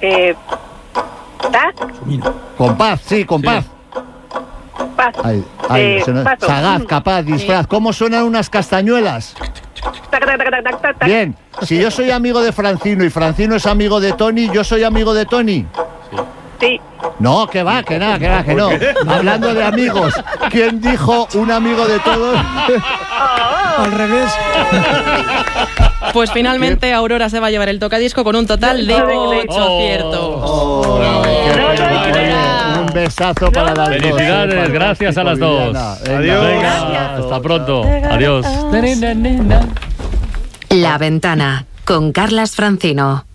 ¿Paz? Compás, sí, compás. Paz. Paso. Sagaz, capaz, disfraz. ¿Cómo suenan unas castañuelas? Tac, tac, tac, tac, tac, tac, tac. Bien, si yo soy amigo de Francino y Francino es amigo de Tony, ¿yo soy amigo de Tony? Sí. No, que va, que nada, que no. Hablando de amigos, ¿quién dijo un amigo de todos? Al revés. Pues finalmente Aurora se va a llevar el tocadisco con un total de 8 aciertos. Un besazo para las dos. Felicidades, gracias a las dos. Adiós. Venga, hasta pronto. Adiós. La Ventana con Carlas Francino.